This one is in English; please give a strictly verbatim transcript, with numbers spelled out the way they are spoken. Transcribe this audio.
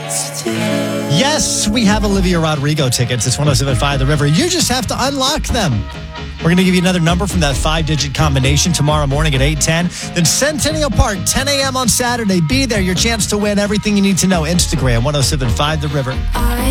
Yes, we have Olivia Rodrigo tickets. It's one oh seven point five The River. You just have to unlock them. We're going to give you another number from that five-digit combination tomorrow morning at eight ten. Then Centennial Park, ten a.m. on Saturday. Be there. Your chance to win everything you need to know. Instagram, one oh seven point five The River.